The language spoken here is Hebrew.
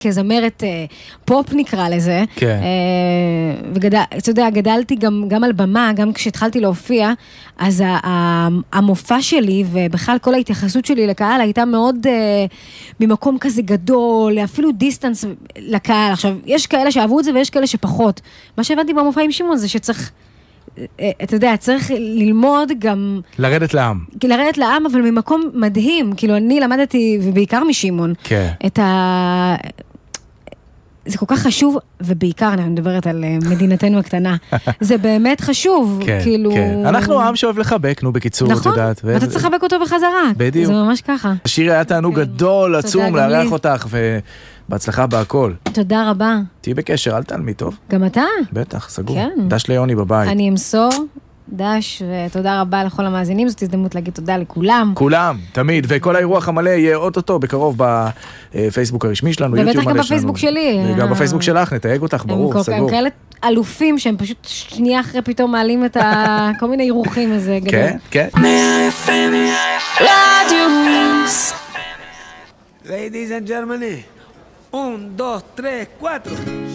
כזמרת פופ נקרא לזה, ואתה יודע, גדלתי גם על במה, גם כשהתחלתי להופיע, אז המופע שלי, ובכלל כל ההתייחסות שלי לקהל, הייתה מאוד ממקום כזה גדול, אפילו דיסטנס לקהל. עכשיו, יש כאלה שאהבו את זה, ויש כאלה שפחות. מה שהבנתי במופע עם שמעון, זה שצריך, אתה יודע, צריך ללמוד גם... לרדת לעם. לרדת לעם, אבל ממקום מדהים. כאילו, אני למדתי, ובעיקר משמעון, את זה כל כך חשוב, ובעיקר אני מדברת על מדינתנו הקטנה. זה באמת חשוב. כאילו... אנחנו עם שאוהב לחבק, נו בקיצור, את יודעת. ואתה צריך לחבק אותו בחזרה. בדיוק. זה ממש ככה. שירי, היה תענוג גדול, עצום, לארח אותך, ובהצלחה בהכל. תודה רבה. תהי בקשר, אל תעלמי, טוב? גם אתה? בטח, סגור. דש ליוני בבית. אני אמסור. דש, ותודה רבה לכל המאזינים, זאת הזדמנות להגיד תודה לכולם. כולם, תמיד, וכל האירוח המלא יהיה אוטוטו בקרוב בפייסבוק הרשמי שלנו, ובטח גם בפייסבוק שלי. גם בפייסבוק שלך, נתייג אותך, ברור, סגור. הם כאלה אלופים שהם פשוט שנייה אחרי פתאום מעלים את כל מיני אירוחים הזה. כן, כן. Ladies and gentlemen, 1, 2, 3, 4